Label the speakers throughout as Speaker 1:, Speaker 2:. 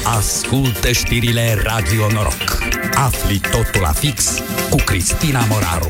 Speaker 1: Ascultă știrile Radio Noroc. Afli totul la fix cu Cristina Moraru.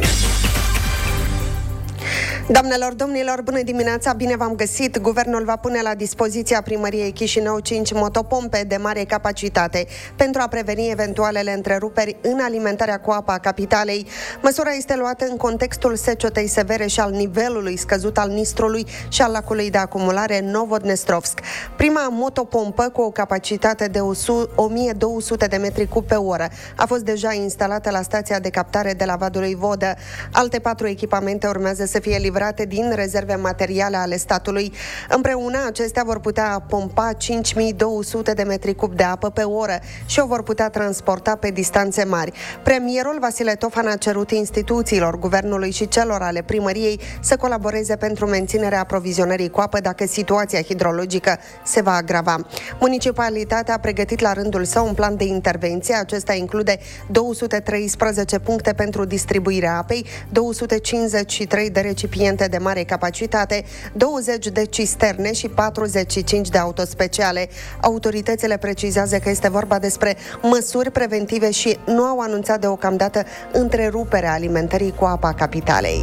Speaker 2: Doamnelor, domnilor, bună dimineața, bine v-am găsit. Guvernul va pune la dispoziția Primăriei Chișinău 5 motopompe de mare capacitate pentru a preveni eventualele întreruperi în alimentarea cu apă a capitalei. Măsura este luată în contextul secetei severe și al nivelului scăzut al Nistrului și al lacului de acumulare Novodnestrovsk. Prima motopompă cu o capacitate de 1200 de metri cub pe oră a fost deja instalată la stația de captare de la Vadului Vodă. Alte 4 echipamente urmează să fie livrate din rezerve materiale ale statului. Împreună, acestea vor putea pompa 5200 de metri cub de apă pe oră și o vor putea transporta pe distanțe mari. Premierul Vasile Tofan a cerut instituțiilor guvernului și celor ale primăriei să colaboreze pentru menținerea aprovizionării cu apă dacă situația hidrologică se va agrava. Municipalitatea a pregătit la rândul său un plan de intervenție. Acesta include 213 puncte pentru distribuirea apei, 253 de recipiente de mare capacitate, 20 de cisterne și 45 de autospeciale. Autoritățile precizează că este vorba despre măsuri preventive și nu au anunțat deocamdată întreruperea alimentării cu apa capitalei.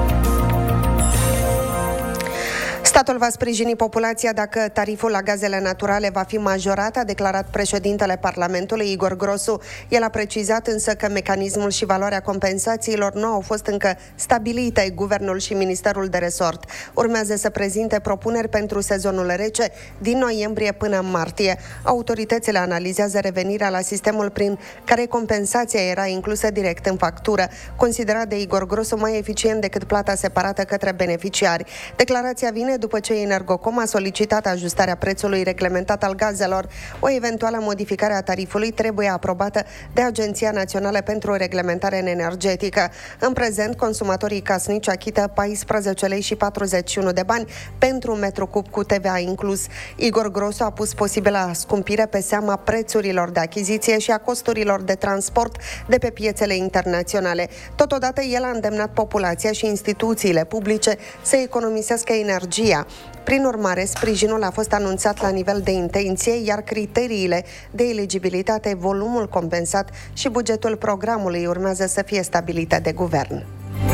Speaker 2: Statul va sprijini populația dacă tariful la gazele naturale va fi majorat, a declarat președintele Parlamentului, Igor Grosu. El a precizat însă că mecanismul și valoarea compensațiilor nu au fost încă stabilite. Guvernul și Ministerul de Resort urmează să prezinte propuneri pentru sezonul rece din noiembrie până în martie. Autoritățile analizează revenirea la sistemul prin care compensația era inclusă direct în factură, considerat de Igor Grosu mai eficient decât plata separată către beneficiari. Declarația vine după ce Energocom a solicitat ajustarea prețului reglementat al gazelor. O eventuală modificare a tarifului trebuie aprobată de Agenția Națională pentru Reglementare Energetică. În prezent, consumatorii casnici achită 14 lei și 41 de bani pentru un metru cub cu TVA inclus. Igor Grosu a pus posibilă scumpire pe seama prețurilor de achiziție și a costurilor de transport de pe piețele internaționale. Totodată, el a îndemnat populația și instituțiile publice să economisească energia. Prin urmare, sprijinul a fost anunțat la nivel de intenție, iar criteriile de eligibilitate, volumul compensat și bugetul programului urmează să fie stabilite de guvern.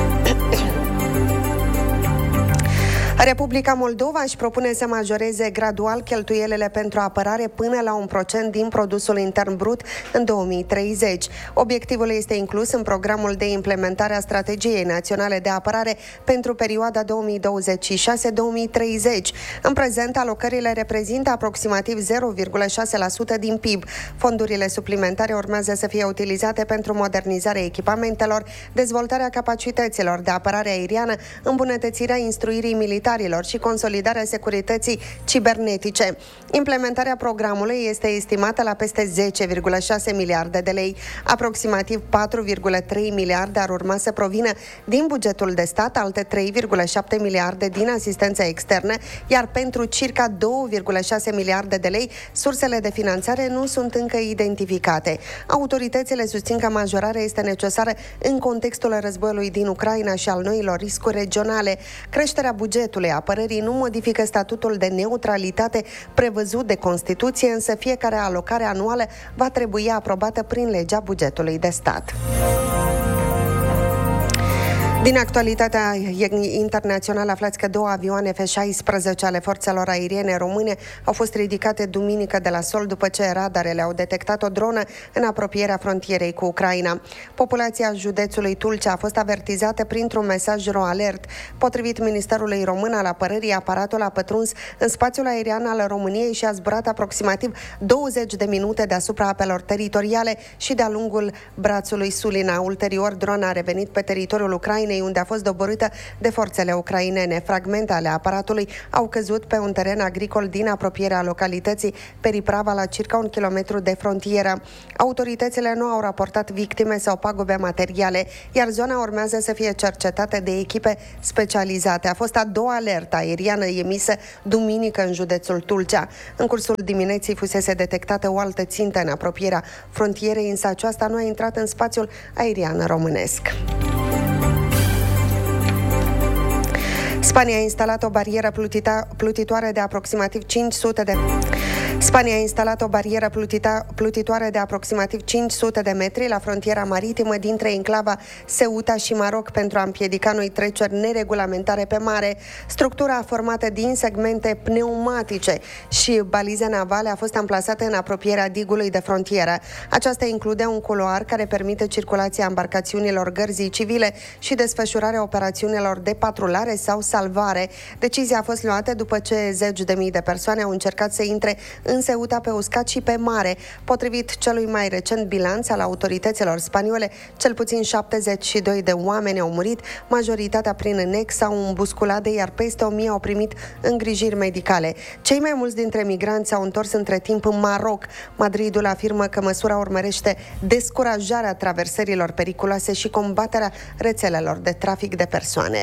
Speaker 2: Republica Moldova își propune să majoreze gradual cheltuielile pentru apărare până la 1% din produsul intern brut în 2030. Obiectivul este inclus în programul de implementare a Strategiei Naționale de Apărare pentru perioada 2026-2030. În prezent, alocările reprezintă aproximativ 0,6% din PIB. Fondurile suplimentare urmează să fie utilizate pentru modernizarea echipamentelor, dezvoltarea capacităților de apărare aeriană, îmbunătățirea instruirii militare și consolidarea securității cibernetice. Implementarea programului este estimată la peste 10,6 miliarde de lei. Aproximativ 4,3 miliarde ar urma să provină din bugetul de stat, alte 3,7 miliarde din asistența externă, iar pentru circa 2,6 miliarde de lei, sursele de finanțare nu sunt încă identificate. Autoritățile susțin că majorarea este necesară în contextul războiului din Ucraina și al noilor riscuri regionale. Creșterea bugetului apărării nu modifică statutul de neutralitate prevăzut de Constituție, însă fiecare alocare anuală va trebui aprobată prin legea bugetului de stat. Din actualitatea internațională aflați că 2 avioane F-16 ale forțelor aeriene române au fost ridicate duminică de la sol după ce radarele au detectat o dronă în apropierea frontierei cu Ucraina. Populația județului Tulcea a fost avertizată printr-un mesaj RoAlert. Potrivit Ministerului Român al Apărării, aparatul a pătruns în spațiul aerian al României și a zburat aproximativ 20 de minute deasupra apelor teritoriale și de-a lungul brațului Sulina. Ulterior, drona a revenit pe teritoriul Ucrainei, unde a fost doborâtă de forțele ucrainene. Fragmente ale aparatului au căzut pe un teren agricol din apropierea localității Periprava, la circa 1 kilometru de frontieră. Autoritățile nu au raportat victime sau pagube materiale, iar zona urmează să fie cercetată de echipe specializate. A fost a doua alertă aeriană emisă duminică în județul Tulcea. În cursul dimineții fusese detectată o altă țintă în apropierea frontierei, însă aceasta nu a intrat în spațiul aerian românesc. Spania a instalat o barieră plutitoare de aproximativ 500 de Spania a instalat o barieră plutitoare de aproximativ 500 de metri la frontiera maritimă dintre enclava Ceuta și Maroc pentru a împiedica noi treceri neregulamentare pe mare. Structura formată din segmente pneumatice și balize navale a fost amplasată în apropierea digului de frontieră. Aceasta include un culoar care permite circulația embarcațiunilor gărzii civile și desfășurarea operațiunilor de patrulare sau salvare. Decizia a fost luată după ce zeci de mii de persoane au încercat să intre în Ceuta pe uscat și pe mare. Potrivit celui mai recent bilanț al autorităților spaniole, cel puțin 72 de oameni au murit, majoritatea prin înec sau îmbusculate, iar peste 1000 au primit îngrijiri medicale. Cei mai mulți dintre migranți s-au întors între timp în Maroc. Madridul afirmă că măsura urmărește descurajarea traversărilor periculoase și combaterea rețelelor de trafic de persoane.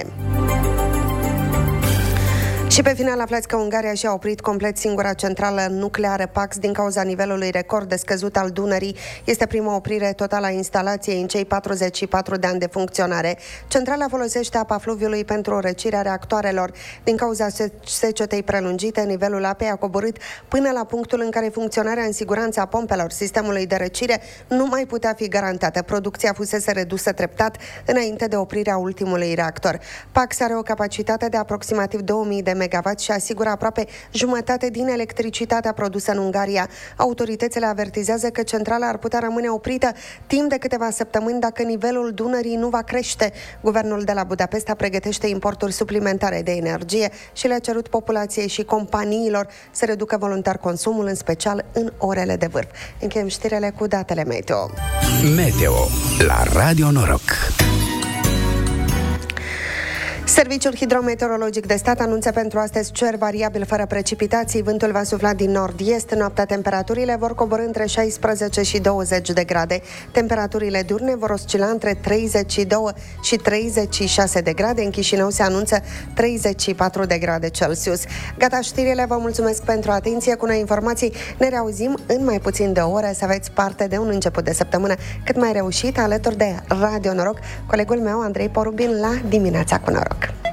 Speaker 2: Și pe final aflați că Ungaria și-a oprit complet singura centrală nucleară Pax din cauza nivelului record de scăzut al Dunării. Este prima oprire totală a instalației în cei 44 de ani de funcționare. Centrala folosește apa fluviului pentru răcirea reactoarelor. Din cauza secetei prelungite, nivelul apei a coborât până la punctul în care funcționarea în siguranță a pompelor sistemului de răcire nu mai putea fi garantată. Producția fusese redusă treptat înainte de oprirea ultimului reactor. Pax are o capacitate de aproximativ 2000 de megawatt și asigură aproape jumătate din electricitatea produsă în Ungaria. Autoritățile avertizează că centrala ar putea rămâne oprită timp de câteva săptămâni dacă nivelul Dunării nu va crește. Guvernul de la Budapesta pregătește importuri suplimentare de energie și le-a cerut populației și companiilor să reducă voluntar consumul, în special în orele de vârf. Încheiem știrile cu datele meteo.
Speaker 1: Meteo la Radio Noroc.
Speaker 2: Serviciul Hidrometeorologic de Stat anunță pentru astăzi cer variabil fără precipitații. Vântul va sufla din nord-est. Noaptea temperaturile vor coborî între 16 și 20 de grade. Temperaturile diurne vor oscila între 32 și 36 de grade. În Chișinău se anunță 34 de grade Celsius. Gata știrile, vă mulțumesc pentru atenție. Cu noi informații ne reauzim în mai puțin de o oră. Să aveți parte de un început de săptămână cât mai reușit alături de Radio Noroc. Colegul meu, Andrei Porubin, la Dimineața cu Noroc.